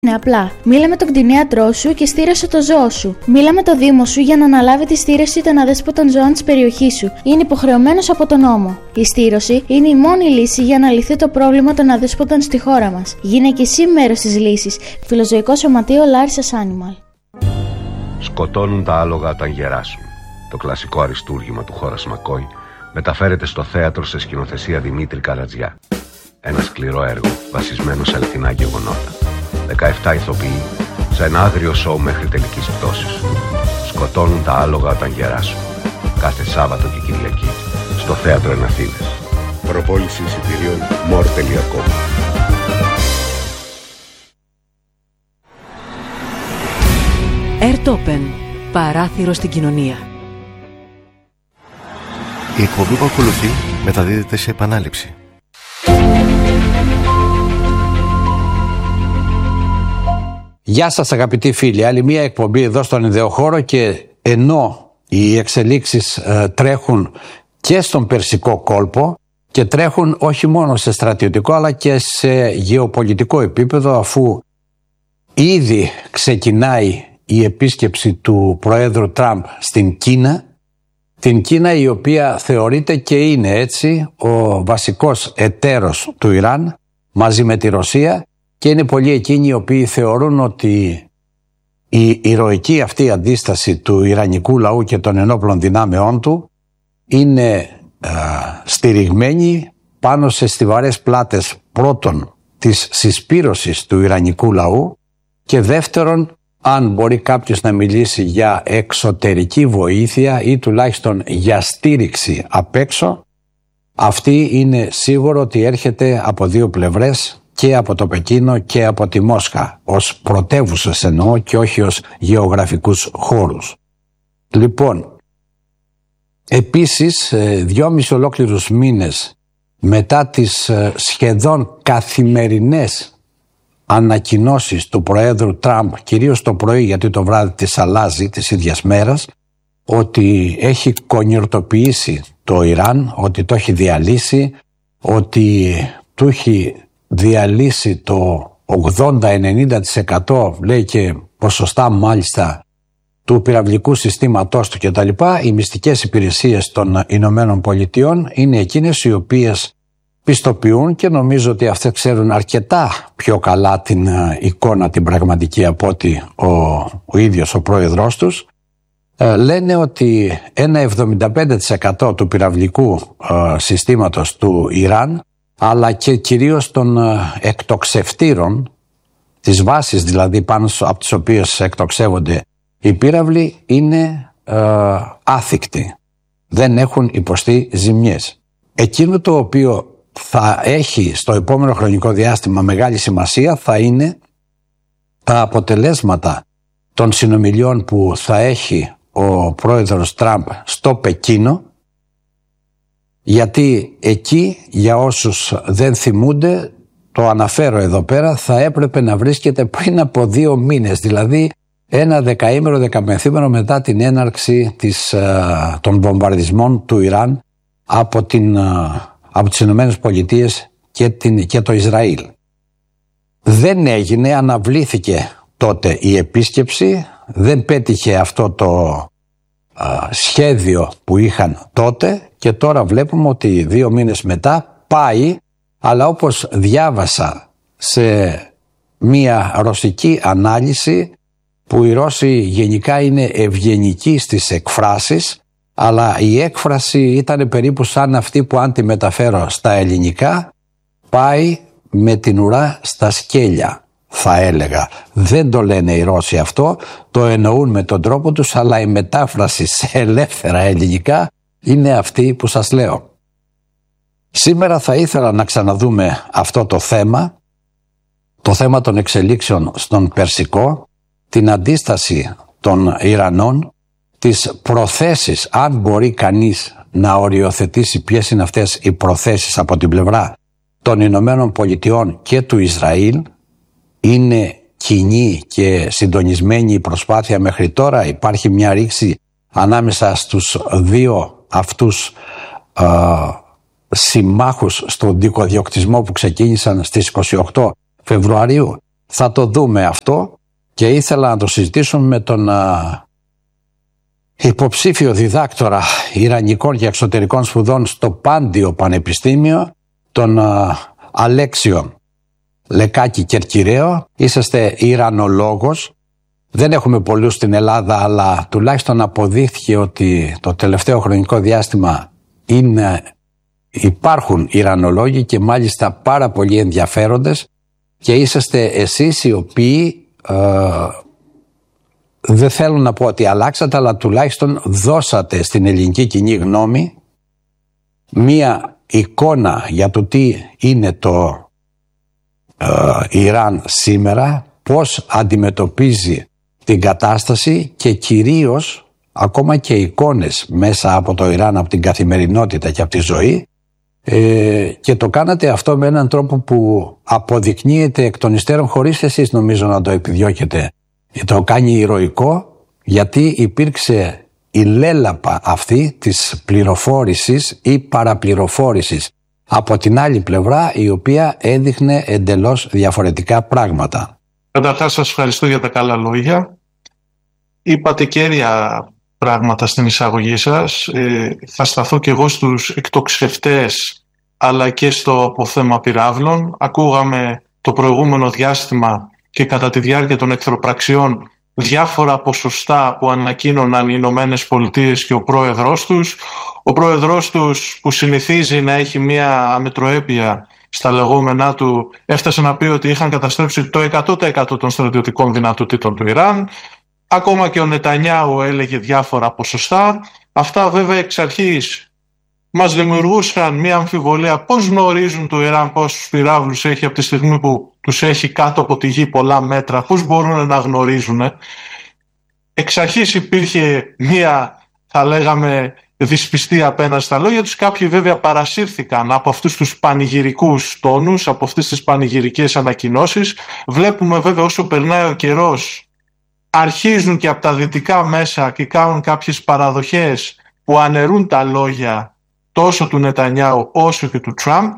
Είναι απλά. Μίλα με τον κτηνίατρό σου και στήρωσε το ζώο σου. Μίλα με το Δήμο σου για να αναλάβει τη στήρωση των αδέσποτων ζώων της περιοχής σου. Είναι υποχρεωμένος από τον νόμο. Η στήρωση είναι η μόνη λύση για να λυθεί το πρόβλημα των αδέσποτων στη χώρα μας. Γίνε και εσύ μέρος της λύσης. Φιλοζωικό Σωματείο Larissa's Animal. Σκοτώνουν τα άλογα όταν γεράσουν. Το κλασικό αριστούργημα του Χόρας Μακόι μεταφέρεται στο θέατρο σε σκηνοθεσία Δημήτρη Καρατζιά. Ένα σκληρό έργο βασισμένο σε αληθινά γεγονότα. 17 ηθοποιοί σε ένα άγριο σοου μέχρι τελικής πτώσης. Σκοτώνουν τα άλογα όταν γεράσουν. Κάθε Σάββατο και Κυριακή στο θέατρο Εναθίδες. Προπόληση εισιτηρίων more.com. Airtopen. Παράθυρο στην κοινωνία. Η εκπομπή που ακολουθεί μεταδίδεται σε επανάληψη. Γεια σας αγαπητοί φίλοι, άλλη μια εκπομπή εδώ στον ιδεοχώρο και ενώ οι εξελίξεις τρέχουν και στον Περσικό κόλπο και τρέχουν όχι μόνο σε στρατιωτικό αλλά και σε γεωπολιτικό επίπεδο, αφού ήδη ξεκινάει η επίσκεψη του Προέδρου Τραμπ στην Κίνα, την Κίνα η οποία θεωρείται και είναι έτσι ο βασικός εταίρος του Ιράν μαζί με τη Ρωσία, και είναι πολλοί εκείνοι οι οποίοι θεωρούν ότι η ηρωική αυτή αντίσταση του ιρανικού λαού και των ενόπλων δυνάμεών του είναι στηριγμένη πάνω σε στιβαρές πλάτες, πρώτον της συσπήρωσης του ιρανικού λαού και δεύτερον, αν μπορεί κάποιος να μιλήσει για εξωτερική βοήθεια ή τουλάχιστον για στήριξη απ' έξω, αυτή είναι σίγουρο ότι έρχεται από δύο πλευρές, και από το Πεκίνο και από τη Μόσχα, ως πρωτεύουσες εννοώ και όχι ως γεωγραφικούς χώρους. Λοιπόν, επίσης 2,5 ολόκληρους μήνες μετά τις σχεδόν καθημερινές ανακοινώσεις του Προέδρου Τραμπ, κυρίως το πρωί γιατί το βράδυ τις αλλάζει της ίδιας μέρας, ότι έχει κονιορτοποιήσει το Ιράν, ότι το έχει διαλύσει, ότι του έχει διαλύσει το 80-90% λέει και ποσοστά μάλιστα του πυραυλικού συστήματός του κτλ. Οι μυστικές υπηρεσίες των Ηνωμένων Πολιτειών είναι εκείνες οι οποίες πιστοποιούν και νομίζω ότι αυτές ξέρουν αρκετά πιο καλά την εικόνα την πραγματική από ότι ο ίδιος ο πρόεδρος τους. Λένε ότι ένα 75% του πυραυλικού συστήματος του Ιράν αλλά και κυρίως των εκτοξευτήρων, τις βάσεις δηλαδή πάνω από τις οποίες εκτοξεύονται οι πύραυλοι, είναι άθικτοι. Δεν έχουν υποστεί ζημιές. Εκείνο το οποίο θα έχει στο επόμενο χρονικό διάστημα μεγάλη σημασία θα είναι τα αποτελέσματα των συνομιλιών που θα έχει ο πρόεδρος Τραμπ στο Πεκίνο, γιατί εκεί, για όσους δεν θυμούνται, το αναφέρω εδώ πέρα, θα έπρεπε να βρίσκεται πριν από 2 μήνες, δηλαδή ένα δεκαήμερο, δεκαπενθήμερο μετά την έναρξη των βομβαρδισμών του Ιράν από τις Ηνωμένες Πολιτείες και το Ισραήλ. Δεν έγινε, αναβλήθηκε τότε η επίσκεψη, δεν πέτυχε αυτό το σχέδιο που είχαν τότε και τώρα βλέπουμε ότι 2 μήνες μετά πάει, αλλά όπως διάβασα σε μία ρωσική ανάλυση που οι Ρώσοι γενικά είναι ευγενικοί στις εκφράσεις, αλλά η έκφραση ήταν περίπου σαν αυτή που αν τη μεταφέρω στα ελληνικά πάει με την ουρά στα σκέλια, θα έλεγα. Δεν το λένε οι Ρώσοι αυτό, το εννοούν με τον τρόπο τους, αλλά η μετάφραση σε ελεύθερα ελληνικά είναι αυτή που σας λέω. Σήμερα θα ήθελα να ξαναδούμε αυτό το θέμα των εξελίξεων στον Περσικό, την αντίσταση των Ιρανών, τις προθέσεις, αν μπορεί κανείς να οριοθετήσει ποιες είναι αυτές οι προθέσεις από την πλευρά των Ηνωμένων Πολιτειών και του Ισραήλ. Είναι κοινή και συντονισμένη η προσπάθεια μέχρι τώρα, υπάρχει μια ρήξη ανάμεσα στους δύο αυτούς συμμάχους στον δικοδιοκτισμό που ξεκίνησαν στις 28 Φεβρουαρίου. Θα το δούμε αυτό και ήθελα να το συζητήσουμε με τον υποψήφιο διδάκτορα Ιρανικών και Εξωτερικών Σπουδών στο Πάντιο Πανεπιστήμιο, τον Αλέξιο Λεκάκη Κερκυραίο. Είσαστε Ιρανολόγος. Δεν έχουμε πολλούς στην Ελλάδα, αλλά τουλάχιστον αποδείχθηκε ότι το τελευταίο χρονικό διάστημα υπάρχουν Ιρανολόγοι και μάλιστα πάρα πολύ ενδιαφέροντες, και είσαστε εσείς οι οποίοι δεν θέλω να πω ότι αλλάξατε, αλλά τουλάχιστον δώσατε στην ελληνική κοινή γνώμη μία εικόνα για το τι είναι το Ιράν σήμερα, πώς αντιμετωπίζει την κατάσταση, και κυρίως ακόμα και εικόνες μέσα από το Ιράν, από την καθημερινότητα και από τη ζωή, και το κάνατε αυτό με έναν τρόπο που αποδεικνύεται εκ των υστέρων, χωρίς εσείς νομίζω να το επιδιώκετε. Το κάνει ηρωικό, γιατί υπήρξε η λέλαπα αυτή της πληροφόρησης ή παραπληροφόρησης από την άλλη πλευρά, η οποία έδειχνε εντελώς διαφορετικά πράγματα. Καταρχάς σας ευχαριστώ για τα καλά λόγια. Είπατε κέρια πράγματα στην εισαγωγή σας. Θα σταθώ και εγώ στους εκτοξευτές, αλλά και στο αποθέμα πυράβλων. Ακούγαμε το προηγούμενο διάστημα και κατά τη διάρκεια των εχθροπραξιών διάφορα ποσοστά που ανακοίνωναν οι Ηνωμένες Πολιτείες και ο πρόεδρος τους. Ο πρόεδρος τους, που συνηθίζει να έχει μια αμετροέπεια στα λεγόμενά του, έφτασε να πει ότι είχαν καταστρέψει το 100% των στρατιωτικών δυνατοτήτων του Ιράν. Ακόμα και ο Νετανιάου έλεγε διάφορα ποσοστά. Αυτά βέβαια εξ αρχής μας δημιουργούσαν μια αμφιβολία πώς γνωρίζουν το Ιράν πόσους πυράβλους έχει από τη στιγμή που τους έχει κάτω από τη γη πολλά μέτρα, πώς μπορούν να γνωρίζουν. Εξ αρχής υπήρχε μια, θα λέγαμε, δυσπιστία απέναντι στα λόγια τους. Κάποιοι βέβαια παρασύρθηκαν από αυτούς τους πανηγυρικούς τόνους, από αυτές τις πανηγυρικές ανακοινώσεις. Βλέπουμε βέβαια όσο περνάει ο καιρός, αρχίζουν και από τα δυτικά μέσα και κάνουν κάποιες παραδοχές που αναιρούν τα λόγια τόσο του Νετανιάου όσο και του Τραμπ.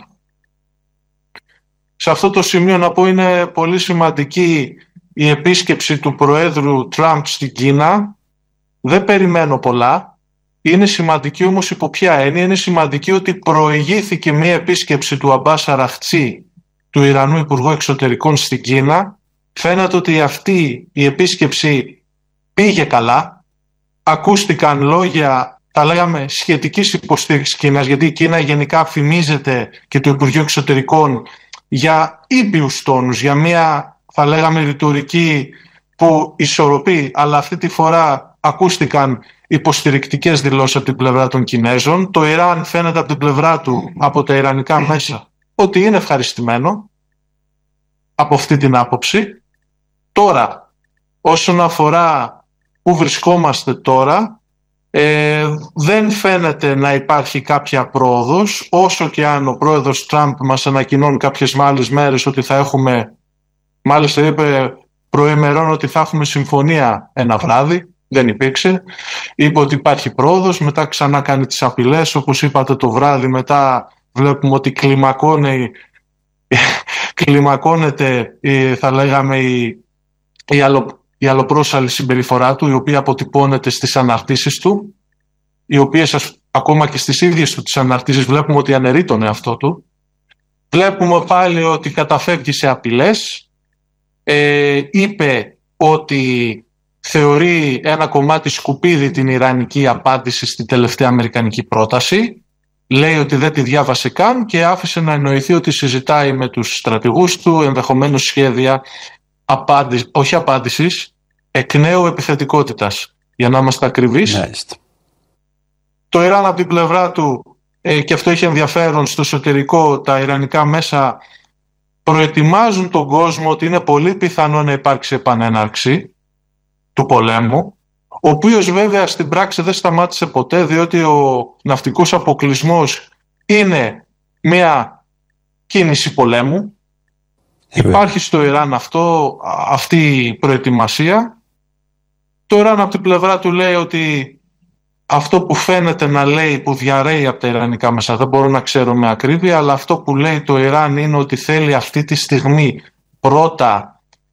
Σε αυτό το σημείο να πω, είναι πολύ σημαντική η επίσκεψη του Προέδρου Τραμπ στην Κίνα. Δεν περιμένω πολλά. Είναι σημαντική όμως υπό ποια έννοια? Είναι σημαντική ότι προηγήθηκε μια επίσκεψη του Αμπάς Αραχτσί, του Ιρανού Υπουργού Εξωτερικών, στην Κίνα. Φαίνεται ότι αυτή η επίσκεψη πήγε καλά. Ακούστηκαν λόγια, τα λέγαμε, σχετικής υποστήριξης Κίνας, γιατί η Κίνα γενικά φημίζεται, και το Υπουργείο Εξωτερικών, για ήπιους τόνους, για μια, θα λέγαμε, ρητορική που ισορροπεί, αλλά αυτή τη φορά ακούστηκαν υποστηρικτικές δηλώσεις από την πλευρά των Κινέζων. Το Ιράν φαίνεται από την πλευρά του, από τα ιρανικά μέσα, ότι είναι ευχαριστημένο από αυτή την άποψη. Τώρα, όσον αφορά που βρισκόμαστε τώρα, δεν φαίνεται να υπάρχει κάποια πρόοδος, όσο και αν ο πρόεδρος Τραμπ μας ανακοινώνει κάποιες άλλες μέρες ότι θα έχουμε, μάλιστα είπε προημερών ότι θα έχουμε συμφωνία ένα βράδυ. Δεν υπήρξε. Είπε ότι υπάρχει πρόοδος, μετά ξανά κάνει τις απειλές, όπως είπατε το βράδυ. Μετά βλέπουμε ότι κλιμακώνεται, θα λέγαμε, η αλλοπρόσαλη συμπεριφορά του, η οποία αποτυπώνεται στις αναρτήσεις του, οι οποίες ακόμα και στις ίδιες του τις αναρτήσεις βλέπουμε ότι αναιρεί τον εαυτό του. Βλέπουμε πάλι ότι καταφεύγει σε απειλές. Είπε ότι θεωρεί ένα κομμάτι σκουπίδι την ιρανική απάντηση στη τελευταία αμερικανική πρόταση. Λέει ότι δεν τη διάβασε καν και άφησε να εννοηθεί ότι συζητάει με τους στρατηγούς του ενδεχομένως σχέδια όχι απάντησης, εκ νέου επιθετικότητας, για να είμαστε ακριβείς. Μάλιστα. Το Ιράν από την πλευρά του, και αυτό έχει ενδιαφέρον, στο εσωτερικό τα ιρανικά μέσα προετοιμάζουν τον κόσμο ότι είναι πολύ πιθανό να υπάρξει επανέναρξη του πολέμου, ο οποίος βέβαια στην πράξη δεν σταμάτησε ποτέ, διότι ο ναυτικός αποκλεισμός είναι μια κίνηση πολέμου. Υπάρχει στο Ιράν αυτή η προετοιμασία. Το Ιράν από την πλευρά του λέει ότι αυτό που φαίνεται να λέει, που διαρρέει από τα ιρανικά μέσα, δεν μπορώ να ξέρω με ακρίβεια, αλλά αυτό που λέει το Ιράν είναι ότι θέλει αυτή τη στιγμή πρώτα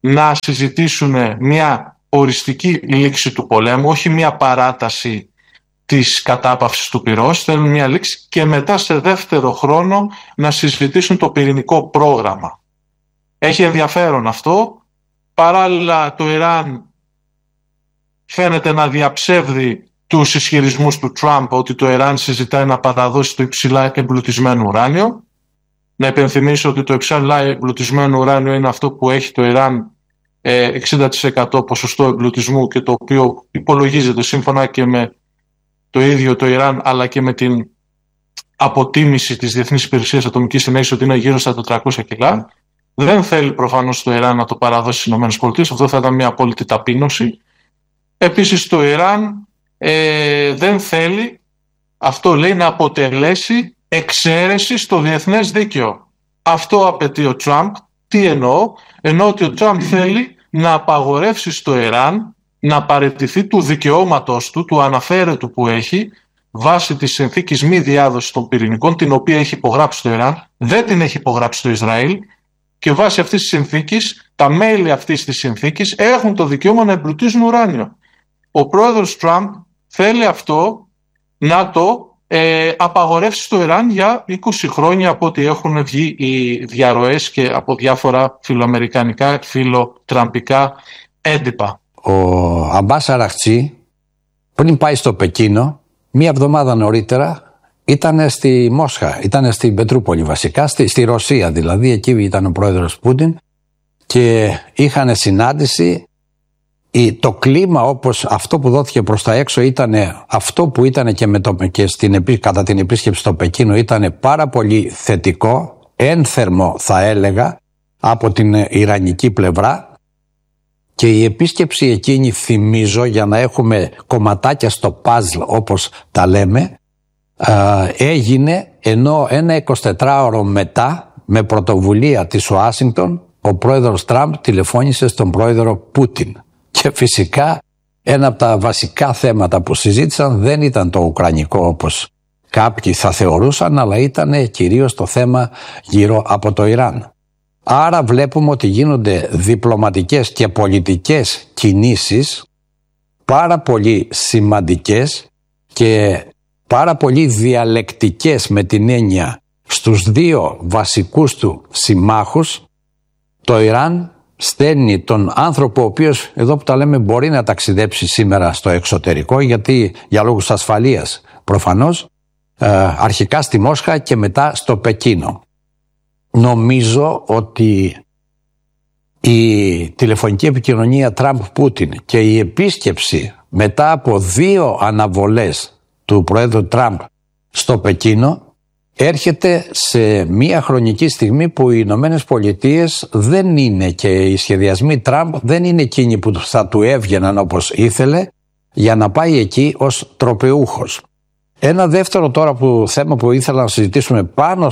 να συζητήσουν μια οριστική λήξη του πολέμου, όχι μια παράταση της κατάπαυσης του πυρός, θέλουν μια λήξη και μετά σε δεύτερο χρόνο να συζητήσουν το πυρηνικό πρόγραμμα. Έχει ενδιαφέρον αυτό. Παράλληλα το Ιράν φαίνεται να διαψεύδει τους ισχυρισμούς του Τραμπ ότι το Ιράν συζητάει να παραδώσει το υψηλά εμπλουτισμένο ουράνιο. Να υπενθυμίσω ότι το υψηλά εμπλουτισμένο ουράνιο είναι αυτό που έχει το Ιράν 60% ποσοστό εμπλουτισμού και το οποίο υπολογίζεται σύμφωνα και με το ίδιο το Ιράν αλλά και με την αποτίμηση της Διεθνής Υπηρεσίας Ατομικής Ενέργειας ότι είναι γύρω στα 400 κιλά. Δεν θέλει προφανώς το Ιράν να το παραδώσει στις ΗΠΑ, αυτό θα ήταν μια απόλυτη ταπείνωση. Επίσης το Ιράν δεν θέλει, αυτό λέει, να αποτελέσει εξαίρεση στο διεθνές δίκαιο. Αυτό απαιτεί ο Τραμπ. Τι εννοώ? Εννοώ ότι ο Τραμπ θέλει να απαγορεύσει στο Ιράν να παραιτηθεί του δικαιώματος του, του αναφέρετου που έχει, βάσει της συνθήκης μη διάδοσης των πυρηνικών, την οποία έχει υπογράψει το Ιράν, δεν την έχει υπογράψει το Ισραήλ, και βάσει αυτής της συνθήκης, τα μέλη αυτής της συνθήκης έχουν το δικαίωμα να εμπλουτίζουν ουράνιο. Ο πρόεδρος Τραμπ θέλει αυτό να το απαγορεύσει στο Ιράν για 20 χρόνια από ό,τι έχουν βγει οι διαρροές και από διάφορα φιλοαμερικανικά, φιλοτραμπικά έντυπα. Ο Αμπάς Αραχτσί πριν πάει στο Πεκίνο, μία εβδομάδα νωρίτερα ήταν στη Μόσχα, ήταν στην Πετρούπολη βασικά, στη Ρωσία δηλαδή, εκεί ήταν ο πρόεδρος Πούτιν και είχαν συνάντηση. Το κλίμα όπως αυτό που δόθηκε προς τα έξω ήταν αυτό που ήταν και κατά την επίσκεψη στο Πεκίνο, ήταν πάρα πολύ θετικό, ένθερμο θα έλεγα από την ιρανική πλευρά, και η επίσκεψη εκείνη, θυμίζω, για να έχουμε κομματάκια στο παζλ όπως τα λέμε, έγινε ενώ ένα 24ωρο μετά, με πρωτοβουλία της Ουάσιγκτον, ο πρόεδρος Τραμπ τηλεφώνησε στον πρόεδρο Πούτιν. Και φυσικά ένα από τα βασικά θέματα που συζήτησαν δεν ήταν το ουκρανικό όπως κάποιοι θα θεωρούσαν, αλλά ήταν κυρίως το θέμα γύρω από το Ιράν. Άρα βλέπουμε ότι γίνονται διπλωματικές και πολιτικές κινήσεις πάρα πολύ σημαντικές και πάρα πολύ διαλεκτικές, με την έννοια στους δύο βασικούς του συμμάχους. Το Ιράν στέλνει τον άνθρωπο ο οποίος, εδώ που τα λέμε, μπορεί να ταξιδέψει σήμερα στο εξωτερικό, γιατί για λόγους ασφαλείας προφανώς, αρχικά στη Μόσχα και μετά στο Πεκίνο. Νομίζω ότι η τηλεφωνική επικοινωνία Τραμπ-Πούτιν και η επίσκεψη μετά από 2 αναβολές του πρόεδρου Τραμπ στο Πεκίνο έρχεται σε μια χρονική στιγμή που οι Ηνωμένες Πολιτείες δεν είναι, και οι σχεδιασμοί Τραμπ δεν είναι εκείνοι που θα του έβγαιναν όπως ήθελε για να πάει εκεί ως τροπεούχος. Ένα δεύτερο τώρα θέμα που ήθελα να συζητήσουμε πάνω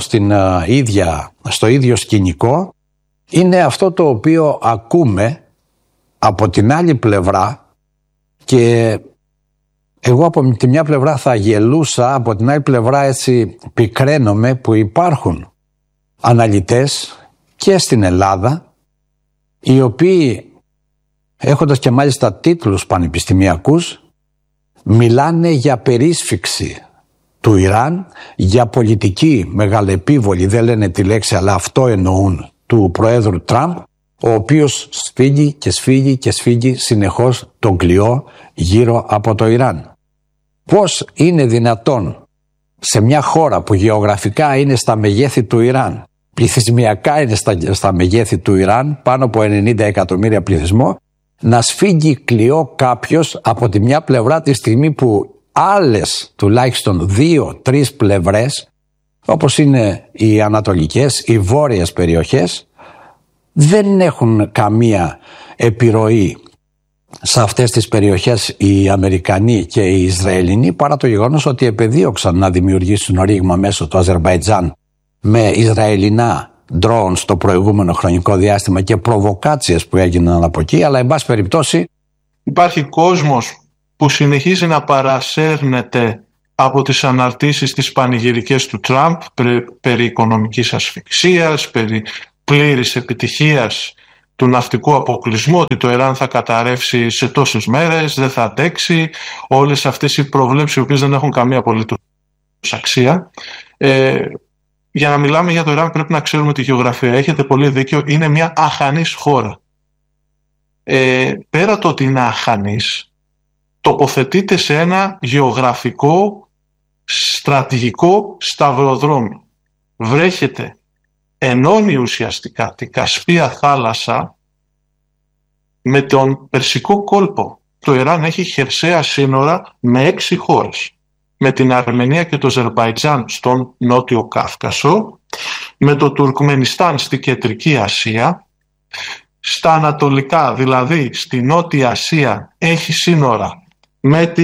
στο ίδιο σκηνικό είναι αυτό το οποίο ακούμε από την άλλη πλευρά, και εγώ από τη μια πλευρά θα γελούσα, από την άλλη πλευρά έτσι πικραίνομαι που υπάρχουν αναλυτές και στην Ελλάδα οι οποίοι, έχοντας και μάλιστα τίτλους πανεπιστημιακούς, μιλάνε για περίσφιξη του Ιράν, για πολιτική μεγαλεπίβολη, δεν λένε τη λέξη αλλά αυτό εννοούν, του Προέδρου Τραμπ, ο οποίος σφίγγει και σφίγγει και σφίγγει συνεχώς τον κλειό γύρω από το Ιράν. Πώς είναι δυνατόν σε μια χώρα που γεωγραφικά είναι στα μεγέθη του Ιράν, πληθυσμιακά είναι στα μεγέθη του Ιράν, πάνω από 90 εκατομμύρια πληθυσμό, να σφίγγει κλειό κάποιος από τη μια πλευρά τη στιγμή που άλλες τουλάχιστον 2-3 πλευρές, όπως είναι οι ανατολικές, οι βόρειες περιοχές, δεν έχουν καμία επιρροή σε αυτές τις περιοχές οι Αμερικανοί και οι Ισραηλινοί, παρά το γεγονός ότι επεδίωξαν να δημιουργήσουν ρήγμα μέσω του Αζερμπαϊτζάν με Ισραηλινά ντρόουν στο προηγούμενο χρονικό διάστημα και προβοκάτσιες που έγιναν από εκεί, αλλά εν πάση περιπτώσει υπάρχει κόσμος που συνεχίζει να παρασέρνεται από τις αναρτήσεις τις πανηγυρικές του Τραμπ περί οικονομικής ασφυξίας, περί πλήρης επιτυχίας του ναυτικού αποκλεισμού, ότι το Ιράν θα καταρρεύσει σε τόσες μέρες, δεν θα αντέξει, όλες αυτές οι προβλέψεις οι οποίες δεν έχουν καμία απολύτως αξία. Για να μιλάμε για το Ιράν πρέπει να ξέρουμε τη γεωγραφία. Έχετε πολύ δίκιο, είναι μια αχανής χώρα. Πέρα το ότι είναι αχανής, τοποθετείται σε ένα γεωγραφικό στρατηγικό σταυροδρόμι. Βρέχεται, ενώνει ουσιαστικά την Κασπία θάλασσα με τον Περσικό κόλπο. Το Ιράν έχει χερσαία σύνορα με 6 χώρες. Με την Αρμενία και το Αζερμπαϊτζάν στον Νότιο Κάφκασο, με το Τουρκμενιστάν στη Κεντρική Ασία, στα ανατολικά, δηλαδή στη Νότια Ασία, έχει σύνορα με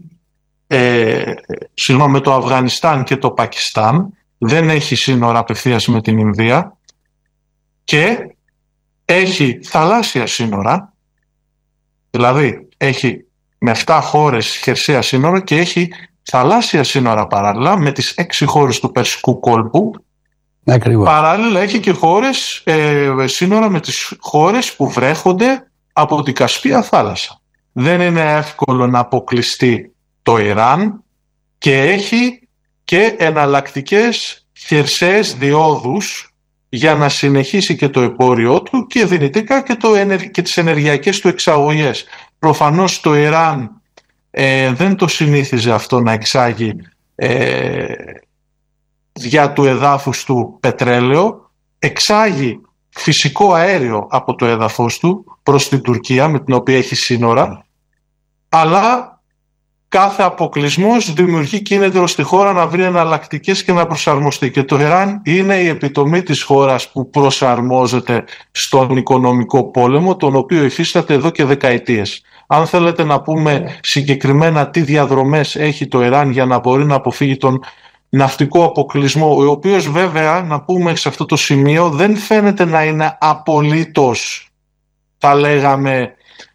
με το Αφγανιστάν και το Πακιστάν, δεν έχει σύνορα απευθείας με την Ινδία και έχει θαλάσσια σύνορα, δηλαδή έχει με 7 χώρες χερσαία σύνορα και έχει θαλάσσια σύνορα παράλληλα με τις 6 χώρες του Περσικού κόλπου. Ακριβώς. Παράλληλα έχει και χώρες, σύνορα με τις χώρες που βρέχονται από την Κασπία θάλασσα. Δεν είναι εύκολο να αποκλειστεί το Ιράν και έχει και εναλλακτικές χερσαίες διόδους για να συνεχίσει και το εμπόριό του και δυνητικά και τις ενεργειακές του εξαγωγές. Προφανώς το Ιράν δεν το συνήθιζε αυτό να εξάγει για του εδάφους του πετρέλαιο, εξάγει φυσικό αέριο από το έδαφος του προς την Τουρκία με την οποία έχει σύνορα, αλλά κάθε αποκλεισμός δημιουργεί κίνητρο στη χώρα να βρει εναλλακτικές και να προσαρμοστεί. Και το Ιράν είναι η επιτομή της χώρας που προσαρμόζεται στον οικονομικό πόλεμο, τον οποίο υφίσταται εδώ και δεκαετίες. Αν θέλετε να πούμε συγκεκριμένα τι διαδρομές έχει το Ιράν για να μπορεί να αποφύγει τον ναυτικό αποκλεισμό, ο οποίος βέβαια, να πούμε σε αυτό το σημείο, δεν φαίνεται να είναι απολύτως, θα λέγαμε,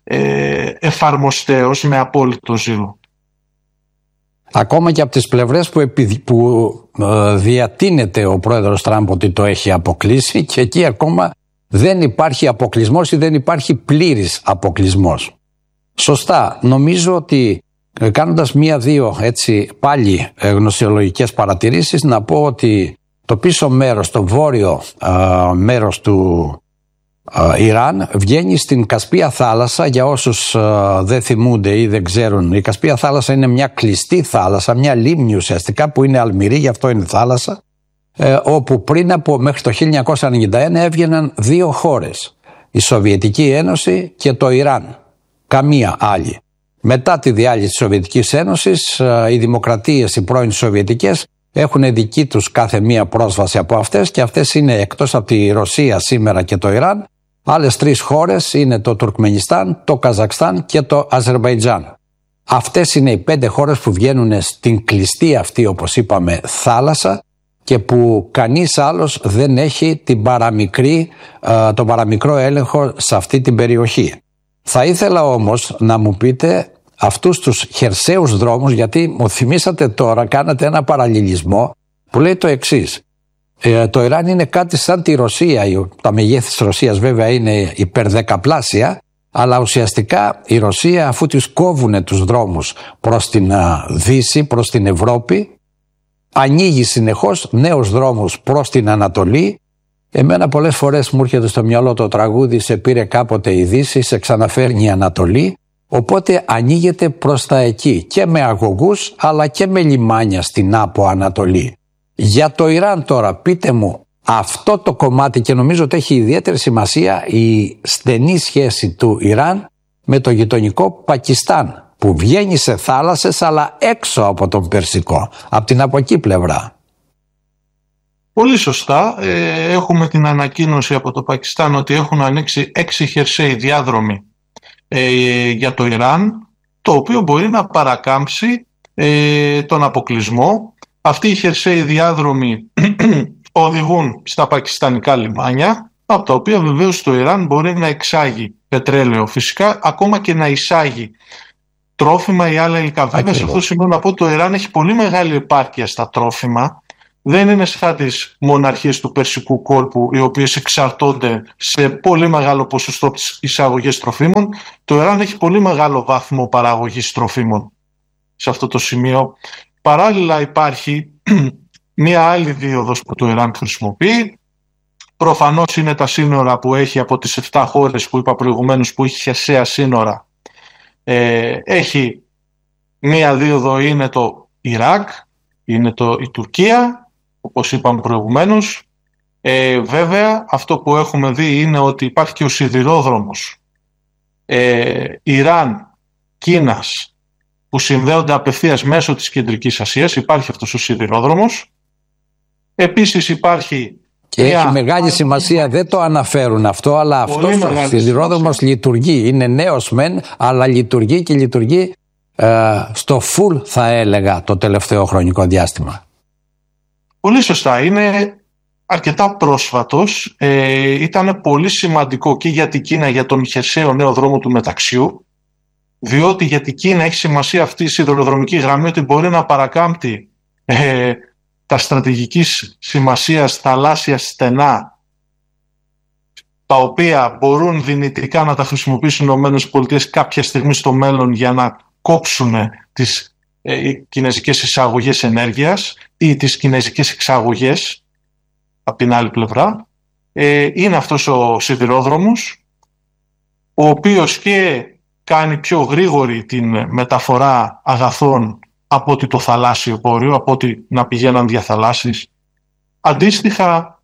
εφαρμοστέος με απόλυτο ζήλο. Ακόμα και από τις πλευρές που διατείνεται ο πρόεδρος Τραμπ ότι το έχει αποκλείσει, και εκεί ακόμα δεν υπάρχει αποκλεισμός ή δεν υπάρχει πλήρης αποκλεισμός. Σωστά. Νομίζω ότι κάνοντας μία-δύο έτσι πάλι γνωσιολογικές παρατηρήσεις, να πω ότι το πίσω μέρος, το βόρειο μέρος του Ιράν βγαίνει στην Κασπία θάλασσα. Για όσους δεν θυμούνται ή δεν ξέρουν, η Κασπία θάλασσα είναι μια κλειστή θάλασσα, μια λίμνη ουσιαστικά που είναι αλμυρή, γι' αυτό είναι θάλασσα, όπου πριν από μέχρι το 1991 έβγαιναν 2 χώρες, η Σοβιετική Ένωση και το Ιράν, καμία άλλη. Μετά τη διάλυση της Σοβιετικής Ένωσης, οι δημοκρατίες, οι πρώην Σοβιετικές, έχουν δική τους κάθε μία πρόσβαση από αυτές, και αυτές είναι, εκτός από τη Ρωσία σήμερα και το Ιράν, άλλες 3 χώρες είναι το Τουρκμενιστάν, το Καζακστάν και το Αζερμπαϊτζάν. Αυτές είναι οι 5 χώρες που βγαίνουν στην κλειστή αυτή, όπως είπαμε, θάλασσα, και που κανείς άλλος δεν έχει τον παραμικρό έλεγχο σε αυτή την περιοχή. Θα ήθελα όμως να μου πείτε αυτούς τους χερσαίους δρόμους, γιατί μου θυμήσατε τώρα, κάνατε ένα παραλληλισμό που λέει το εξής. Το Ιράν είναι κάτι σαν τη Ρωσία, τα μεγέθη της Ρωσίας βέβαια είναι υπερδεκαπλάσια, αλλά ουσιαστικά η Ρωσία, αφού τους κόβουν τους δρόμους προς την Δύση, προς την Ευρώπη, ανοίγει συνεχώς νέους δρόμους προς την Ανατολή. Εμένα πολλές φορές μου έρχεται στο μυαλό το τραγούδι «Σε πήρε κάποτε η Δύση, σε ξαναφέρνει η Ανατολή». Οπότε ανοίγεται προς τα εκεί και με αγωγούς αλλά και με λιμάνια στην Άπο Ανατολή. Για το Ιράν τώρα πείτε μου αυτό το κομμάτι, και νομίζω ότι έχει ιδιαίτερη σημασία η στενή σχέση του Ιράν με το γειτονικό Πακιστάν, που βγαίνει σε θάλασσες αλλά έξω από τον Περσικό, από την από εκεί πλευρά. Πολύ σωστά. Έχουμε την ανακοίνωση από το Πακιστάν ότι έχουν ανοίξει 6 χερσαίοι διάδρομοι για το Ιράν, το οποίο μπορεί να παρακάμψει τον αποκλεισμό. Αυτοί οι χερσαίοι διάδρομοι οδηγούν στα πακιστανικά λιμάνια, από τα οποία βεβαίως το Ιράν μπορεί να εξάγει πετρέλαιο φυσικά, ακόμα και να εισάγει τρόφιμα ή άλλα υλικά. Βέβαια, σε αυτό το σημείο να πω ότι το Ιράν έχει πολύ μεγάλη επάρκεια στα τρόφιμα. δεν είναι σαν τις μοναρχίες του Περσικού κόλπου, οι οποίες εξαρτώνται σε πολύ μεγάλο ποσοστό από τις εισαγωγές τροφίμων. Το Ιράν έχει πολύ μεγάλο βάθμο παραγωγής τροφίμων σε αυτό το σημείο. Παράλληλα υπάρχει μία άλλη δίωδος που το Ιράν χρησιμοποιεί. Προφανώς είναι τα σύνορα που έχει από τις 7 χώρες που είπα προηγουμένως, που έχει χερσαία σύνορα. Έχει μία δίωδο, είναι το Ιράκ, είναι η Τουρκία, όπως είπαμε προηγουμένως. Βέβαια αυτό που έχουμε δει είναι ότι υπάρχει και ο σιδηρόδρομος Ιράν, Κίνας, που συνδέονται απευθείας μέσω της Κεντρικής Ασίας. Υπάρχει αυτός ο σιδηρόδρομος. Επίσης υπάρχει και έχει μεγάλη σημασία, δεν το αναφέρουν αυτό, αλλά αυτός ο σιδηρόδρομος λειτουργεί. Είναι νέος μεν, αλλά λειτουργεί και λειτουργεί στο full, θα έλεγα, το τελευταίο χρονικό διάστημα. Πολύ σωστά. Είναι αρκετά πρόσφατος. Ήταν πολύ σημαντικό και για την Κίνα, για τον χερσαίο νέο δρόμο του μεταξιού, διότι για την Κίνα έχει σημασία αυτή η σιδηροδρομική γραμμή, ότι μπορεί να παρακάμπτει τα στρατηγικής σημασίας θαλάσσια στενά, τα οποία μπορούν δυνητικά να τα χρησιμοποιήσουν οι ΗΠΑ κάποια στιγμή στο μέλλον για να κόψουν τις κινέζικες εισαγωγές ενέργειας ή τις κινέζικες εξαγωγές από την άλλη πλευρά. Είναι αυτός ο σιδηρόδρομος, ο οποίος και κάνει πιο γρήγορη την μεταφορά αγαθών από ότι το θαλάσσιο πόριο, από ότι να πηγαίναν διαθαλάσσεις. Αντίστοιχα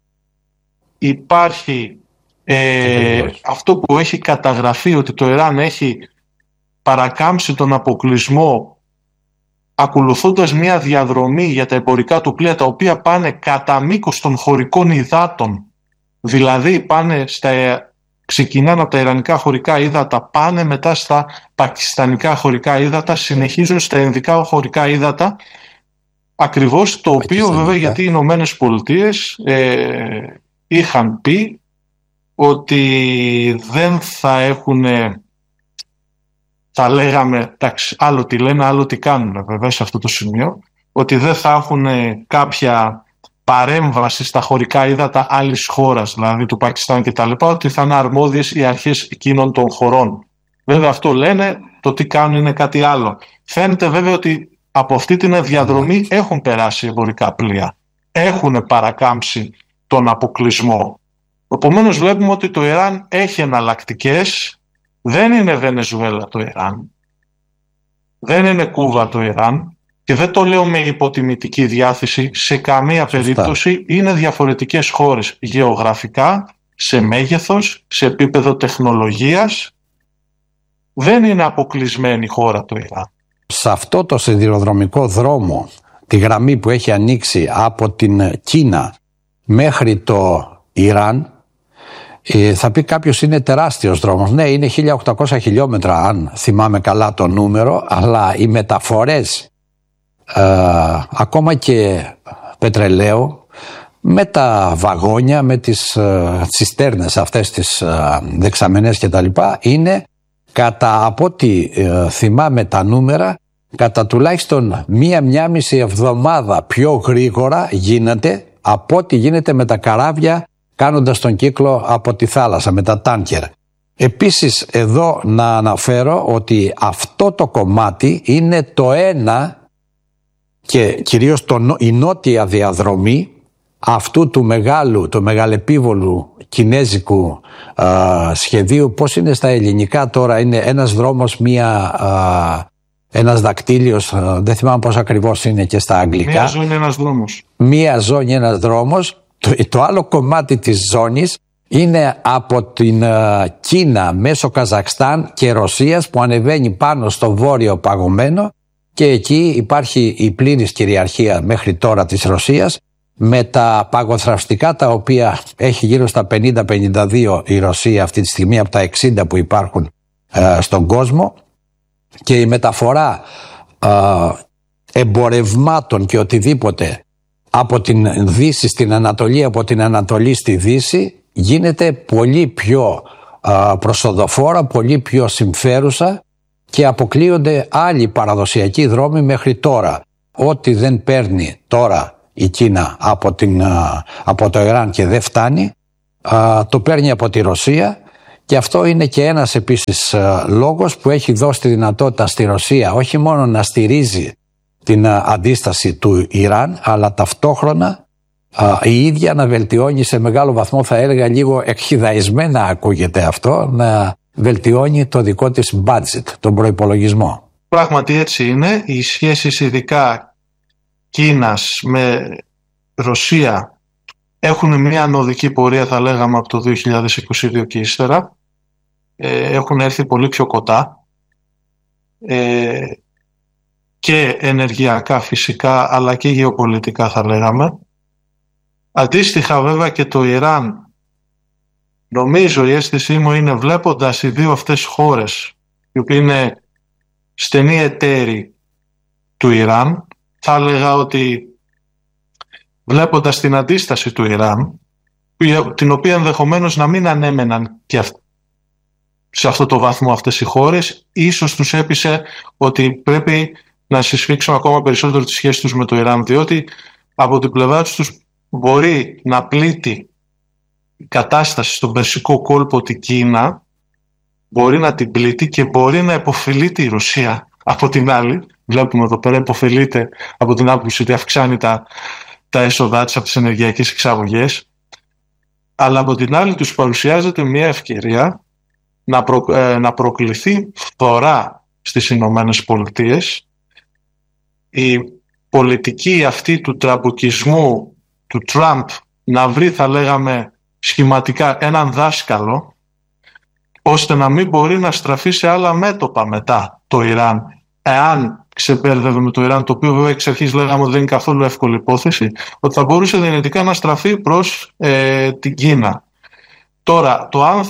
υπάρχει αυτό που έχει καταγραφεί, ότι το Ιράν έχει παρακάμψει τον αποκλεισμό ακολουθώντας μια διαδρομή για τα εμπορικά του πλοία, τα οποία πάνε κατά μήκος των χωρικών υδάτων. Δηλαδή ξεκινάνε από τα ιρανικά χωρικά ύδατα, πάνε μετά στα πακιστανικά χωρικά ύδατα, συνεχίζουν στα ινδικά χωρικά ύδατα, ακριβώς το οποίο βέβαια, γιατί οι Ηνωμένες Πολιτείες είχαν πει ότι δεν θα έχουν, θα λέγαμε, εντάξει, άλλο τι λένε, άλλο τι κάνουν βέβαια σε αυτό το σημείο, ότι δεν θα έχουν κάποια παρέμβαση στα χωρικά ύδατα άλλης χώρας, δηλαδή του Πακιστάν και τα λοιπά, ότι θα είναι αρμόδιες οι αρχές εκείνων των χωρών. Βέβαια αυτό λένε, το τι κάνουν είναι κάτι άλλο. Φαίνεται βέβαια ότι από αυτή την διαδρομή έχουν περάσει εμπορικά πλοία. Έχουν παρακάμψει τον αποκλεισμό. Επομένως βλέπουμε ότι το Ιράν έχει εναλλακτικές. Δεν είναι Βενεζουέλα το Ιράν. Δεν είναι Κούβα το Ιράν. Και δεν το λέω με υποτιμητική διάθεση, σε καμία περίπτωση. Είναι διαφορετικές χώρες γεωγραφικά, σε μέγεθος, σε επίπεδο τεχνολογίας. Δεν είναι αποκλεισμένη χώρα το Ιράν. Σε αυτό το σιδηροδρομικό δρόμο, τη γραμμή που έχει ανοίξει από την Κίνα μέχρι το Ιράν, θα πει κάποιος είναι τεράστιος δρόμος. Ναι, είναι 1800 χιλιόμετρα αν θυμάμαι καλά το νούμερο, αλλά οι μεταφορές ακόμα και πετρελαίου με τα βαγόνια, με τις τσιστέρνες αυτές τις δεξαμενές και τα λοιπά, είναι από ό,τι θυμάμαι τα νούμερα, κατά τουλάχιστον μία μισή εβδομάδα πιο γρήγορα γίνεται από ό,τι γίνεται με τα καράβια κάνοντας τον κύκλο από τη θάλασσα, με τα τάνκερ. Επίσης εδώ να αναφέρω ότι αυτό το κομμάτι είναι το ένα και κυρίως η νότια διαδρομή αυτού του μεγαλεπίβολου κινέζικου σχεδίου. Πώς είναι στα ελληνικά τώρα, είναι ένας δρόμος, ένας δακτύλιος, δεν θυμάμαι πώς ακριβώς είναι και στα αγγλικά. Μία ζώνη, ένας δρόμος. Μία ζώνη, ένας δρόμος. Το άλλο κομμάτι της ζώνης είναι από την Κίνα μέσω Καζακστάν και Ρωσίας, που ανεβαίνει πάνω στο βόρειο παγωμένο, και εκεί υπάρχει η πλήρης κυριαρχία μέχρι τώρα της Ρωσίας, με τα παγοθραυστικά τα οποία έχει γύρω στα 50-52 η Ρωσία αυτή τη στιγμή από τα 60 που υπάρχουν στον κόσμο, και η μεταφορά εμπορευμάτων και οτιδήποτε από την Δύση στην Ανατολή, από την Ανατολή στη Δύση, γίνεται πολύ πιο προσοδοφόρα, πολύ πιο συμφέρουσα, και αποκλείονται άλλοι παραδοσιακοί δρόμοι μέχρι τώρα. Ό,τι δεν παίρνει τώρα η Κίνα από το Ιράν και δεν φτάνει, το παίρνει από τη Ρωσία, και αυτό είναι και ένας επίσης λόγος που έχει δώσει τη δυνατότητα στη Ρωσία όχι μόνο να στηρίζει την αντίσταση του Ιράν, αλλά ταυτόχρονα η ίδια να βελτιώνει σε μεγάλο βαθμό, θα έλεγα λίγο εκχυδαισμένα ακούγεται αυτό, να βελτιώνει το δικό της budget, τον προϋπολογισμό. Πράγματι έτσι είναι. Οι σχέσεις ειδικά Κίνας με Ρωσία έχουν μια ανωδική πορεία, θα λέγαμε, από το 2022 και ύστερα. Έχουν έρθει πολύ πιο κοντά και ενεργειακά φυσικά, αλλά και γεωπολιτικά, θα λέγαμε. Αντίστοιχα βέβαια και το Ιράν, νομίζω η αίσθησή μου είναι, βλέποντας οι δύο αυτές χώρες οι οποίοι είναι στενοί εταίροι του Ιράν, θα έλεγα ότι βλέποντας την αντίσταση του Ιράν, την οποία ενδεχομένως να μην ανέμεναν και σε αυτό το βαθμό αυτές οι χώρες, ίσως τους έπεισε ότι πρέπει να συσφίξουν ακόμα περισσότερο τις σχέσεις τους με το Ιράν, διότι από την πλευρά τους μπορεί να πλήττει η κατάσταση στον Περσικό κόλπο την Κίνα, μπορεί να την πλήττει και μπορεί να υποφελείται η Ρωσία από την άλλη. Βλέπουμε εδώ πέρα υποφελείται από την άποψη ότι αυξάνει τα έσοδά της από τις ενεργειακές εξαγωγές, αλλά από την άλλη τους παρουσιάζεται μια ευκαιρία να προκληθεί φθορά στις Ηνωμένες Πολιτείες. Η πολιτική αυτή του τραμπουκισμού του Τραμπ να βρει, θα λέγαμε σχηματικά, έναν δάσκαλο, ώστε να μην μπορεί να στραφεί σε άλλα μέτωπα μετά το Ιράν, εάν ξεπέρδευε με το Ιράν, το οποίο βέβαια εξ αρχής λέγαμε ότι δεν είναι καθόλου εύκολη υπόθεση, ότι θα μπορούσε δυνητικά να στραφεί προς την Κίνα. Τώρα,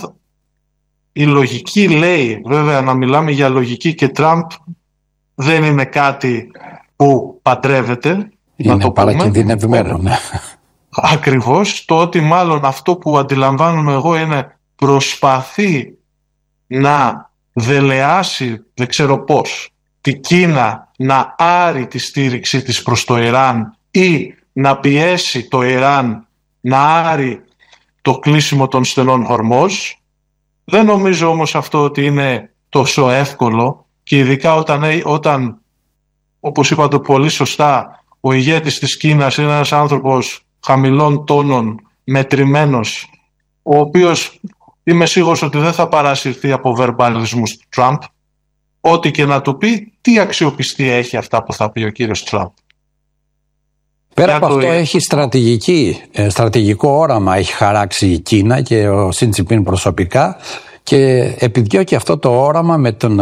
η λογική λέει, βέβαια να μιλάμε για λογική, και Τραμπ δεν είναι κάτι που παντρεύεται. Είναι παρακινδυνευμένο, ναι. Ακριβώς, το ότι μάλλον αυτό που αντιλαμβάνομαι εγώ είναι προσπαθεί να δελεάσει, δεν ξέρω πώς, την Κίνα να άρει τη στήριξή της προς το Ιράν ή να πιέσει το Ιράν να άρει το κλείσιμο των στενών Χορμόζ. Δεν νομίζω όμως αυτό ότι είναι τόσο εύκολο, και ειδικά όταν όπως είπατε πολύ σωστά, ο ηγέτης της Κίνας είναι ένας άνθρωπος χαμηλών τόνων, μετρημένος, ο οποίος είμαι σίγουρος ότι δεν θα παρασυρθεί από βερμπαλισμούς του Τραμπ. Ό,τι και να του πει, τι αξιοπιστία έχει αυτά που θα πει ο κύριος Τραμπ. Πέρα από αυτό έχει στρατηγικό όραμα, έχει χαράξει η Κίνα και ο Σι Τζινπίνγκ προσωπικά, και επιδιώκει αυτό το όραμα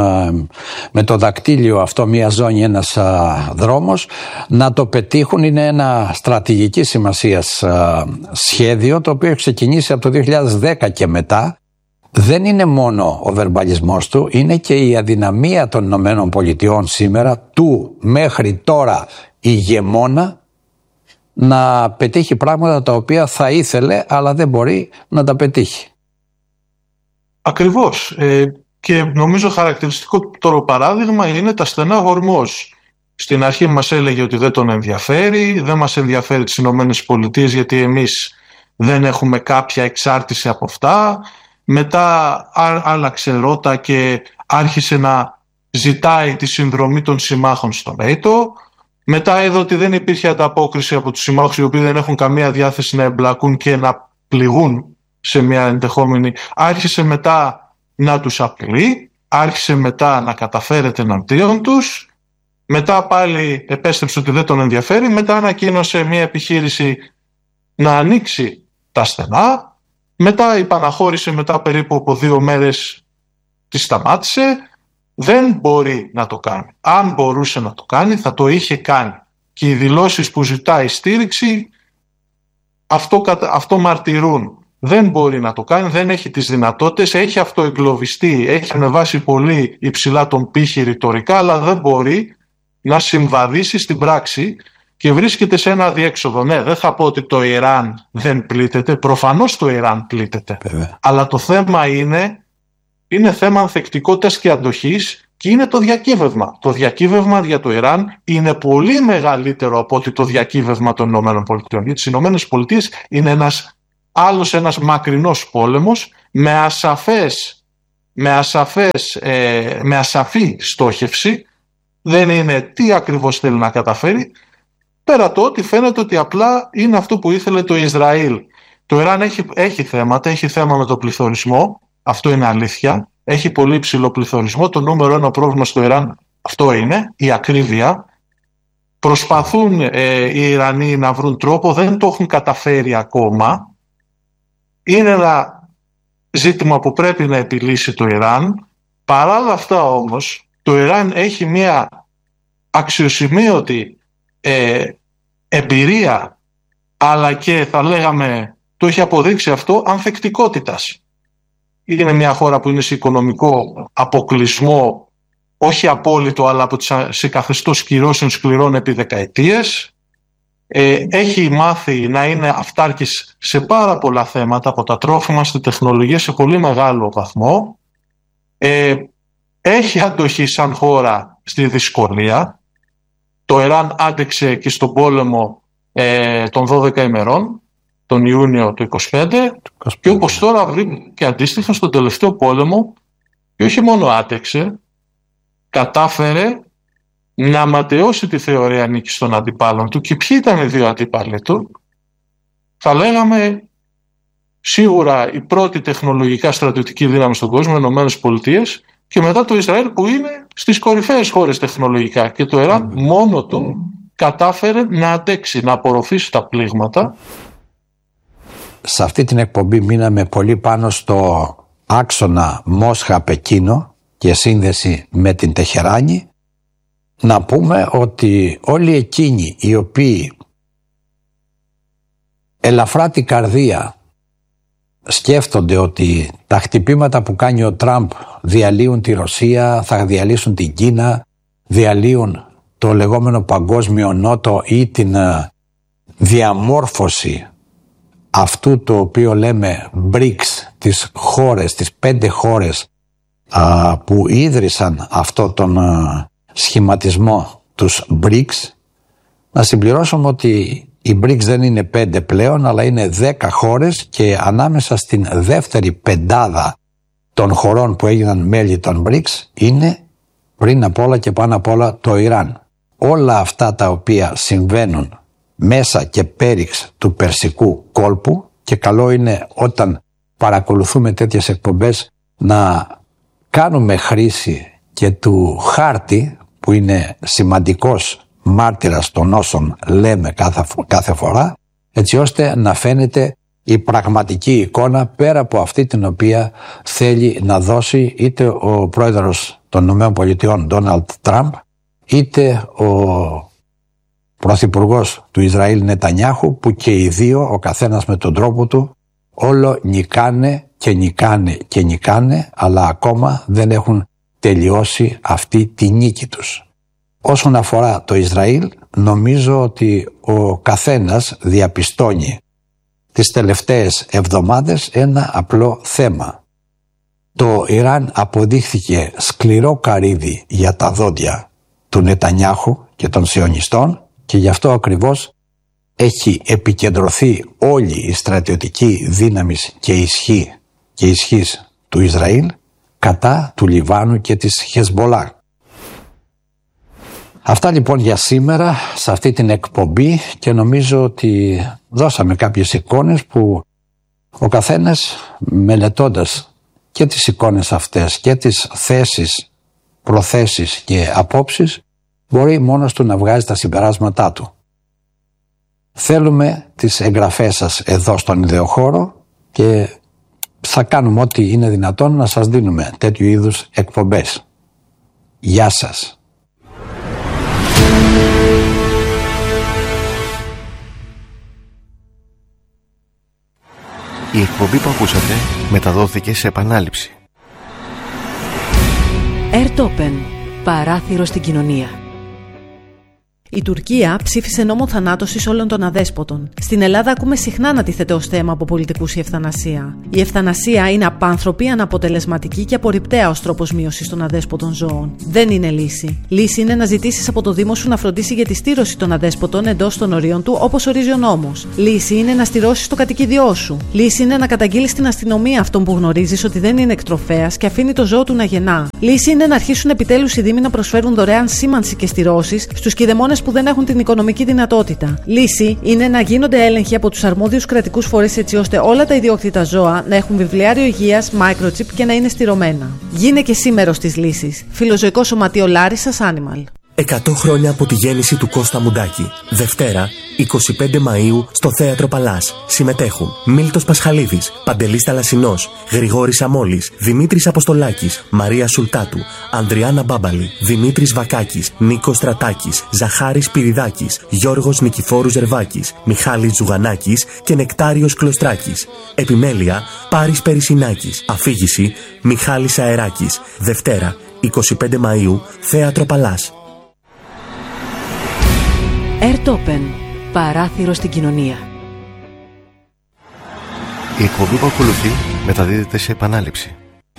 με το δακτύλιο αυτό, μια ζώνη, ένας δρόμος, να το πετύχουν. Είναι ένα στρατηγική σημασίας σχέδιο, το οποίο έχει ξεκινήσει από το 2010 και μετά. Δεν είναι μόνο ο βερμπαλισμός του, είναι και η αδυναμία των Ηνωμένων Πολιτειών σήμερα, του μέχρι τώρα ηγεμόνα, να πετύχει πράγματα τα οποία θα ήθελε, αλλά δεν μπορεί να τα πετύχει. Ακριβώς. Και νομίζω χαρακτηριστικό τώρα παράδειγμα είναι τα στενά Χορμόζ. Στην αρχή μας έλεγε ότι δεν τον ενδιαφέρει, δεν μας ενδιαφέρει τις Ηνωμένες Πολιτείες γιατί εμείς δεν έχουμε κάποια εξάρτηση από αυτά. Μετά άλλαξε ρότα και άρχισε να ζητάει τη συνδρομή των συμμάχων στο ΝΑΤΟ. Μετά είδε ότι δεν υπήρχε ανταπόκριση από τους συμμάχους, οι οποίοι δεν έχουν καμία διάθεση να εμπλακούν και να πληγούν σε μια ενδεχόμενη. Άρχισε μετά να τους απειλεί, άρχισε μετά να καταφέρεται εναντίον τους. Μετά πάλι επέστρεψε ότι δεν τον ενδιαφέρει. Μετά ανακοίνωσε μια επιχείρηση να ανοίξει τα στενά. Μετά υπαναχώρησε, μετά περίπου από 2 μέρες τη σταμάτησε. Δεν μπορεί να το κάνει. Αν μπορούσε να το κάνει θα το είχε κάνει. Και οι δηλώσεις που ζητάει στήριξη αυτό μαρτυρούν. Δεν μπορεί να το κάνει, δεν έχει τις δυνατότητες, έχει αυτοεγκλωβιστεί, έχει ανεβάσει πολύ υψηλά τον πύχη ρητορικά, αλλά δεν μπορεί να συμβαδίσει στην πράξη και βρίσκεται σε ένα αδιέξοδο. Ναι, δεν θα πω ότι το Ιράν δεν πλήττεται, προφανώς το Ιράν πλήττεται. Αλλά το θέμα είναι θέμα ανθεκτικότητας και αντοχής και είναι το διακύβευμα. Το διακύβευμα για το Ιράν είναι πολύ μεγαλύτερο από ότι το διακύβευμα των Ηνωμένων Πολιτειών. Γιατί οι Ηνωμένες Πολιτείες είναι ένας μακρινός πόλεμος με ασαφή στόχευση. Δεν είναι τι ακριβώς θέλει να καταφέρει, πέρα το ότι φαίνεται ότι απλά είναι αυτό που ήθελε το Ισραήλ. Το Ιράν έχει θέματα, έχει θέμα με το πληθωρισμό, αυτό είναι αλήθεια, έχει πολύ ψηλό πληθωρισμό. Το νούμερο ένα πρόβλημα στο Ιράν αυτό είναι, η ακρίβεια. Προσπαθούν οι Ιρανοί να βρουν τρόπο, δεν το έχουν καταφέρει ακόμα. Είναι ένα ζήτημα που πρέπει να επιλύσει το Ιράν. Παρά όλα αυτά όμως, το Ιράν έχει μια αξιοσημείωτη εμπειρία, αλλά και θα λέγαμε το έχει αποδείξει αυτό, ανθεκτικότητας. Είναι μια χώρα που είναι σε οικονομικό αποκλεισμό, όχι απόλυτο, αλλά σε καθεστώς κυρώσεων σκληρών επί δεκαετίες. Έχει μάθει να είναι αυτάρκης σε πάρα πολλά θέματα, από τα τρόφιμα στη τεχνολογία, σε πολύ μεγάλο βαθμό. Έχει αντοχή σαν χώρα στη δυσκολία. Το Ιράν άντεξε και στον πόλεμο των 12 ημερών, τον Ιούνιο του 25, και όπως τώρα και αντίστοιχα στον τελευταίο πόλεμο, και όχι μόνο άντεξε, κατάφερε να ματαιώσει τη θεωρία νίκης των αντιπάλων του. Και ποιοι ήταν οι δύο αντίπαλοι του? Θα λέγαμε σίγουρα η πρώτη τεχνολογικά στρατιωτική δύναμη στον κόσμο, οι Ηνωμένες Πολιτείες, και μετά το Ισραήλ που είναι στις κορυφαίες χώρες τεχνολογικά. Και το Ιράν μόνο του κατάφερε να αντέξει, να απορροφήσει τα πλήγματα. Σε αυτή την εκπομπή μείναμε πολύ πάνω στο άξονα Μόσχα-Πεκίνο και σύνδεση με την Τεχεράνη. Να πούμε ότι όλοι εκείνοι οι οποίοι ελαφρά την καρδία σκέφτονται ότι τα χτυπήματα που κάνει ο Τραμπ διαλύουν τη Ρωσία, θα διαλύσουν την Κίνα, διαλύουν το λεγόμενο παγκόσμιο νότο ή την διαμόρφωση αυτού το οποίο λέμε BRICS, τις χώρες, τις 5 χώρες που ίδρυσαν αυτό τον σχηματισμό, τους BRICS. Να συμπληρώσουμε ότι οι BRICS δεν είναι 5 πλέον, αλλά είναι 10 χώρες, και ανάμεσα στην δεύτερη πεντάδα των χωρών που έγιναν μέλη των BRICS είναι πριν απ' όλα και πάνω απ' όλα το Ιράν. Όλα αυτά τα οποία συμβαίνουν μέσα και πέριξ του Περσικού κόλπου, και καλό είναι όταν παρακολουθούμε τέτοιες εκπομπές να κάνουμε χρήση και του χάρτη, που είναι σημαντικός μάρτυρας των όσων λέμε κάθε φορά, έτσι ώστε να φαίνεται η πραγματική εικόνα πέρα από αυτή την οποία θέλει να δώσει είτε ο πρόεδρος των ΗΠΑ Ντόναλντ Τραμπ, είτε ο πρωθυπουργός του Ισραήλ Νετανιάχου, που και οι δύο, ο καθένας με τον τρόπο του, όλο νικάνε και νικάνε και νικάνε, αλλά ακόμα δεν έχουν τελειώσει αυτή τη νίκη τους. Όσον αφορά το Ισραήλ, νομίζω ότι ο καθένας διαπιστώνει τις τελευταίες εβδομάδες ένα απλό θέμα. Το Ιράν αποδείχθηκε σκληρό καρύδι για τα δόντια του Νετανιάχου και των σιωνιστών, και γι' αυτό ακριβώς έχει επικεντρωθεί όλη η στρατιωτική δύναμη και ισχύς του Ισραήλ κατά του Λιβάνου και της Χεσμπολά. Αυτά λοιπόν για σήμερα σε αυτή την εκπομπή, και νομίζω ότι δώσαμε κάποιες εικόνες που ο καθένας, μελετώντας και τις εικόνες αυτές και τις θέσεις, προθέσεις και απόψεις, μπορεί μόνος του να βγάζει τα συμπεράσματά του. Θέλουμε τις εγγραφές σας εδώ στον Ιδεοχώρο, και θα κάνουμε ό,τι είναι δυνατόν να σας δίνουμε τέτοιου είδους εκπομπές. Γεια σας. Η εκπομπή που ακούσατε μεταδόθηκε σε επανάληψη. Airtopen. Παράθυρο στην κοινωνία. Η Τουρκία ψήφισε νόμο θανάτωσης όλων των αδέσποτων. Στην Ελλάδα ακούμε συχνά να τίθεται ως θέμα από πολιτικούς η ευθανασία. Η ευθανασία είναι απάνθρωπη, αναποτελεσματική και απορριπταία ως τρόπος μείωσης των αδέσποτων ζώων. Δεν είναι λύση. Λύση είναι να ζητήσεις από το Δήμο σου να φροντίσει για τη στήρωση των αδέσποτων εντός των ορίων του, όπως ορίζει ο νόμος. Λύση είναι να στηρώσεις το κατοικίδιό σου. Λύση είναι να καταγγείλεις στην αστυνομία αυτόν που γνωρίζεις ότι δεν είναι εκτροφέας και αφήνει το ζώο του να γεννά. Λύση είναι να αρχίσουν επιτέλους οι Δήμοι να προσφέρουν δωρεάν σήμανση και στηρώσεις στους κηδεμόνες που δεν έχουν την οικονομική δυνατότητα. Λύση είναι να γίνονται έλεγχοι από τους αρμόδιους κρατικούς φορείς έτσι ώστε όλα τα ιδιόκτητα ζώα να έχουν βιβλιάριο υγείας, microchip και να είναι στηρωμένα. Γίνε και εσύ μέρος της λύσης. Φιλοζωικό Σωματείο Λάρισσας Animal. 100 χρόνια από τη γέννηση του Κώστα Μουντάκη. Δευτέρα, 25 Μαΐου, στο Θέατρο Παλάς. Συμμετέχουν Μίλτος Πασχαλίδης, Παντελής Θαλασσινός, Γρηγόρης Αμόλης, Δημήτρης Αποστολάκης, Μαρία Σουλτάτου, Ανδριάννα Μπάμπαλη, Δημήτρης Βακάκης, Νίκος Στρατάκης, Ζαχάρης Πυριδάκης, Γιώργος Νικηφόρου Ζερβάκης, Μιχάλης Ζουγανάκης και Νεκτάριος Κλωστράκης. Επιμέλεια, Πάρης Περισσινάκης. Αφήγηση, Μιχάλης Αεράκης. Δευτέρα, 25 Μαΐου, Θέατρο Παλάς. Airtopen. Παράθυρο στην κοινωνία. Η εκπομπή που ακολουθεί μεταδίδεται σε επανάληψη.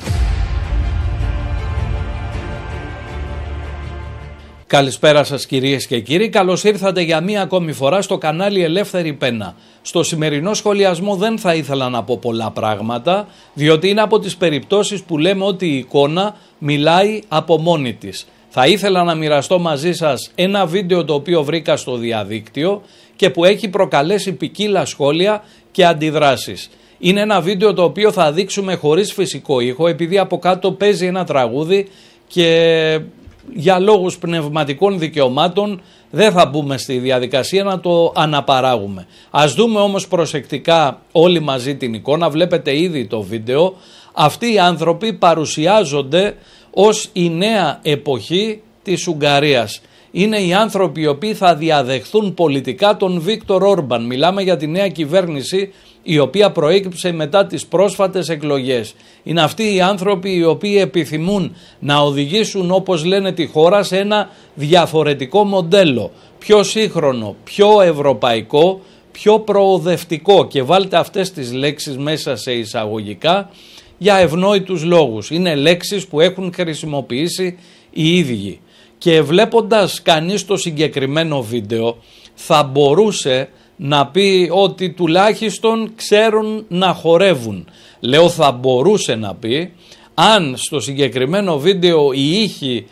Καλησπέρα σας κυρίες και κύριοι, καλώς ήρθατε για μία ακόμη φορά στο κανάλι Ελεύθερη Πένα. Στο σημερινό σχολιασμό δεν θα ήθελα να πω πολλά πράγματα, διότι είναι από τις περιπτώσεις που λέμε ότι η εικόνα μιλάει από μόνη της. Θα ήθελα να μοιραστώ μαζί σας ένα βίντεο το οποίο βρήκα στο διαδίκτυο και που έχει προκαλέσει ποικίλα σχόλια και αντιδράσεις. Είναι ένα βίντεο το οποίο θα δείξουμε χωρίς φυσικό ήχο, επειδή από κάτω παίζει ένα τραγούδι και για λόγους πνευματικών δικαιωμάτων δεν θα μπούμε στη διαδικασία να το αναπαράγουμε. Ας δούμε όμως προσεκτικά όλοι μαζί την εικόνα. Βλέπετε ήδη το βίντεο. Αυτοί οι άνθρωποι παρουσιάζονται ως η νέα εποχή της Ουγγαρίας. Είναι οι άνθρωποι οι οποίοι θα διαδεχθούν πολιτικά τον Βίκτορ Όρμπαν. Μιλάμε για τη νέα κυβέρνηση η οποία προέκυψε μετά τις πρόσφατες εκλογές. Είναι αυτοί οι άνθρωποι οι οποίοι επιθυμούν να οδηγήσουν, όπως λένε, τη χώρα σε ένα διαφορετικό μοντέλο, πιο σύγχρονο, πιο ευρωπαϊκό, πιο προοδευτικό, και βάλτε αυτές τις λέξεις μέσα σε εισαγωγικά για ευνόητους λόγους. Είναι λέξεις που έχουν χρησιμοποιήσει οι ίδιοι. Και βλέποντας κανείς το συγκεκριμένο βίντεο θα μπορούσε να πει ότι τουλάχιστον ξέρουν να χορεύουν. Λέω θα μπορούσε να πει, αν στο συγκεκριμένο βίντεο οι ήχοι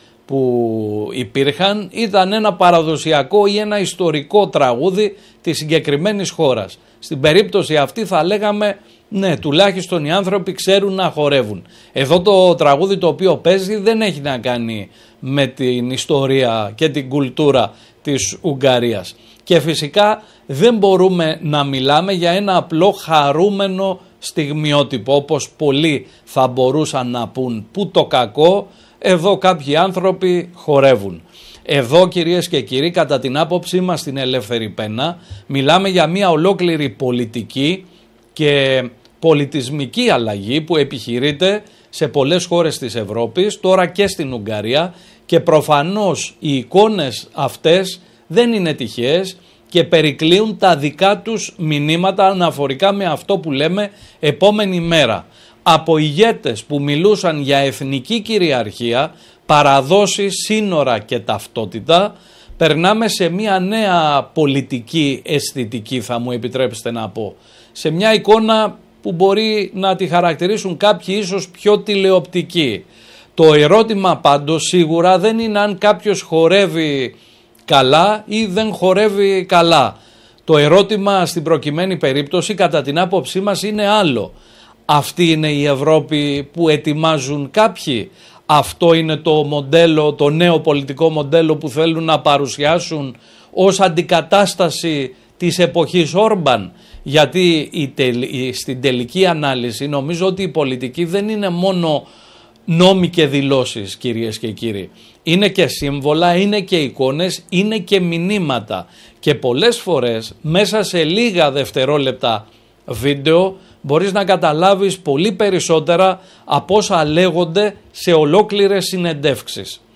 που υπήρχαν ήταν ένα παραδοσιακό ή ένα ιστορικό τραγούδι της συγκεκριμένης χώρας. Στην περίπτωση αυτή θα λέγαμε ναι, τουλάχιστον οι άνθρωποι ξέρουν να χορεύουν. Εδώ το τραγούδι το οποίο παίζει δεν έχει να κάνει με την ιστορία και την κουλτούρα της Ουγγαρίας. Και φυσικά δεν μπορούμε να μιλάμε για ένα απλό χαρούμενο στιγμιότυπο, όπως πολλοί θα μπορούσαν να πούν. Πού το κακό, εδώ κάποιοι άνθρωποι χορεύουν. Εδώ κυρίες και κύριοι, κατά την άποψή μας στην Ελεύθερη Πένα, μιλάμε για μια ολόκληρη πολιτική και πολιτισμική αλλαγή που επιχειρείται σε πολλές χώρες της Ευρώπης, τώρα και στην Ουγγαρία, και προφανώς οι εικόνες αυτές δεν είναι τυχαίες και περικλείουν τα δικά τους μηνύματα αναφορικά με αυτό που λέμε επόμενη μέρα. Από ηγέτες που μιλούσαν για εθνική κυριαρχία, παραδόσεις, σύνορα και ταυτότητα, περνάμε σε μια νέα πολιτική αισθητική, θα μου επιτρέψετε να πω. Σε μια εικόνα που μπορεί να τη χαρακτηρίσουν κάποιοι ίσως πιο τηλεοπτική. Το ερώτημα πάντως σίγουρα δεν είναι αν κάποιος χορεύει καλά ή δεν χορεύει καλά. Το ερώτημα στην προκειμένη περίπτωση κατά την άποψή μας είναι άλλο. Αυτή είναι η Ευρώπη που ετοιμάζουν κάποιοι. Αυτό είναι το μοντέλο, το νέο πολιτικό μοντέλο που θέλουν να παρουσιάσουν ως αντικατάσταση της εποχής Όρμπαν. Γιατί στην τελική ανάλυση νομίζω ότι η πολιτική δεν είναι μόνο νόμοι και δηλώσεις, κυρίες και κύριοι. Είναι και σύμβολα, είναι και εικόνες, είναι και μηνύματα. Και πολλές φορές μέσα σε λίγα δευτερόλεπτα βίντεο μπορείς να καταλάβεις πολύ περισσότερα από όσα λέγονται σε ολόκληρες συνεντεύξεις.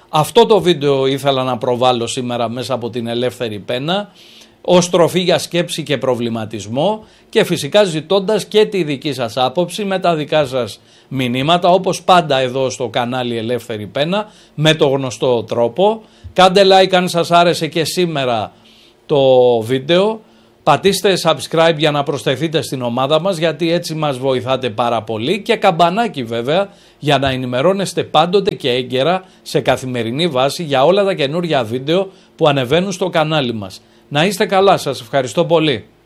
Αυτό το βίντεο ήθελα να προβάλλω σήμερα μέσα από την Ελεύθερη Πένα, ως τροφή για σκέψη και προβληματισμό, και φυσικά ζητώντας και τη δική σας άποψη με τα δικά σας μηνύματα, όπως πάντα εδώ στο κανάλι Ελεύθερη Πένα, με το γνωστό τρόπο. Κάντε like αν σας άρεσε και σήμερα το βίντεο, πατήστε subscribe για να προσθεθείτε στην ομάδα μας, γιατί έτσι μας βοηθάτε πάρα πολύ, και καμπανάκι βέβαια για να ενημερώνεστε πάντοτε και έγκαιρα σε καθημερινή βάση για όλα τα καινούργια βίντεο που ανεβαίνουν στο κανάλι μας. Να είστε καλά, σας ευχαριστώ πολύ.